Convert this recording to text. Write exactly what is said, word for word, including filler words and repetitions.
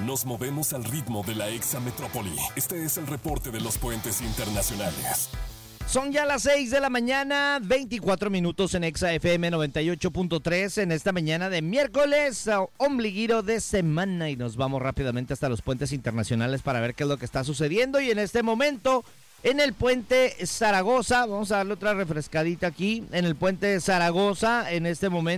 Nos movemos al ritmo de la exametrópoli. Este es el reporte de los puentes internacionales. Son ya las seis de la mañana, veinticuatro minutos en Exa F M noventa y ocho punto tres en esta mañana de miércoles, ombliguero de semana, y nos vamos rápidamente hasta los puentes internacionales para ver qué es lo que está sucediendo. Y en este momento, en el puente Zaragoza, vamos a darle otra refrescadita aquí, en el puente Zaragoza, en este momento